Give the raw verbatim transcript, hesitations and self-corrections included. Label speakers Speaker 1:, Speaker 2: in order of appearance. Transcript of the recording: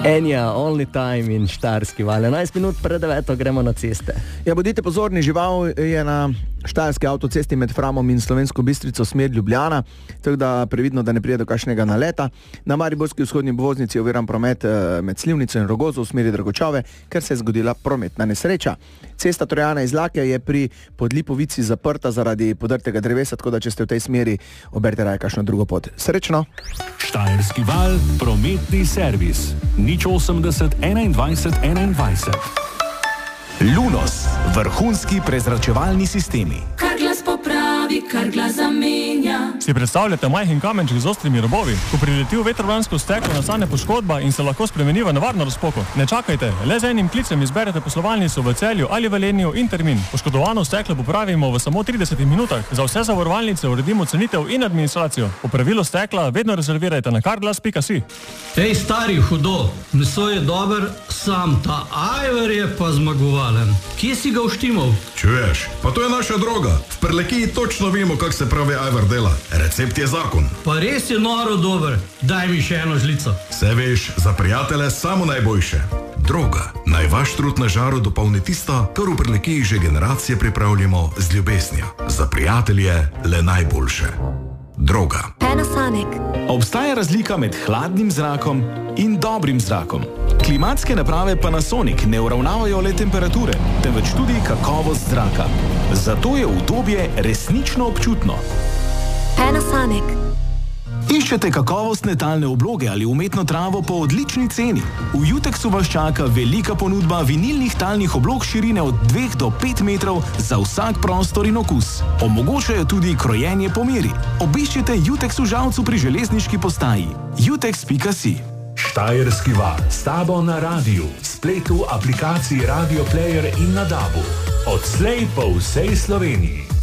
Speaker 1: Enya, Only Time in Štajerski val. enajst minut pred deveto gremo na ceste.
Speaker 2: Ja, bodite pozorni, žival je na štajerski avtocesti med Framom in Slovensko Bistrico smer Ljubljana, tako da previdno, da ne pride do kakšnega naleta. Na mariborski vzhodni obvoznici je oviran promet med Slivnico in Rogozo v smeri Dragočave, ker se je zgodila prometna nesreča. Cesta Trojana iz Lake je pri Podlipovici zaprta zaradi podrtega drevesa, tako da če ste v tej smeri, oberite raje kakšno drugo pot. Srečno!
Speaker 3: Štajerski val, prometni servis. Nič osemdeset enaindvajset enaindvajset.
Speaker 4: Lunos, vrhunski prezračevalni sistemi.
Speaker 5: Kar glas popravi, kar glas zamenja.
Speaker 6: Si predstavljate majhen kamenček z ostrimi robovi? Ko prileti v vetrobransko steklo, nastane poškodba in se lahko spremeni v nevarno razpoko. Ne čakajte, le z enim klicem izberete poslovalnico v Celju ali v Velenju in termin. Poškodovano steklo popravimo v samo tridesetih minutah. Za vse zavarovalnice uredimo cenitev in administracijo. Popravilo stekla vedno rezervirajte na carglass pika si.
Speaker 7: Ej, stari, hudo, meso je dober, sam ta ajvar je pa zmagovalen. Kje si ga uštimal?
Speaker 8: Čuješ, pa to je naša droga. V Prlekiji točno vemo, kak se pravi ajvar dela. Recept je zakon.
Speaker 7: Pa res je noro dober. Daj mi še eno žlico.
Speaker 8: Se veš, za prijatelje samo najboljše. Droga. Naj vaš trud na žaru dopolni tisto, kar v Prlekiji že generacije pripravljamo z ljubesnjo. Za prijatelje le najboljše. Droga.
Speaker 9: Panasonic.
Speaker 4: Obstaja razlika med hladnim zrakom in dobrim zrakom. Klimatske naprave Panasonic ne uravnavajo le temperature, temveč tudi kakovost zraka. Zato je udobje resnično občutno.
Speaker 9: Panasonic.
Speaker 4: Iščete kakovostne talne obloge ali umetno travo po odlični ceni? V Jutexu vas čaka velika ponudba vinilnih talnih oblog širine od dveh do pet metrov za vsak prostor in okus. Omogočajo tudi krojenje po meri. Obiščite Jutex v Žalcu pri železniški postaji. jutex pika si.
Speaker 3: Štajerski val, s tabo na radiju, spletu, aplikaciji Radio Player in na dabu. Odslej po vsej Sloveniji.